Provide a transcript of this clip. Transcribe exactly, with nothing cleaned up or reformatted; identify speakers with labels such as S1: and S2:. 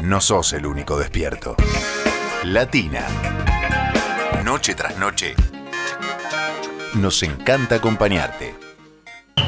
S1: no sos el único despierto. Latina. Noche tras noche. Nos encanta acompañarte.